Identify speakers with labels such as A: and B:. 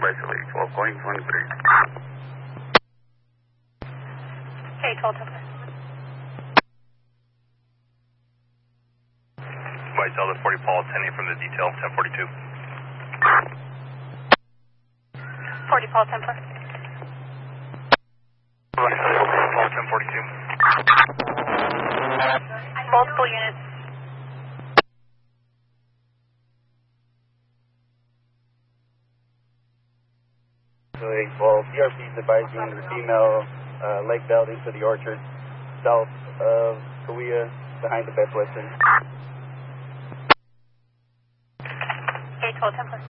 A: Basically, 12 going 23.
B: Okay, 12 Templar.
C: White Delta 40 Paul, 10-8 from the detail, 1042.
B: 40 Paul Templar.
C: White Delta 40 Paul, 1042.
B: Multiple units.
A: Well, PRC is advising the female leg belt into the orchard south of Kauai behind the Best Western.
B: Okay, 12 Templar.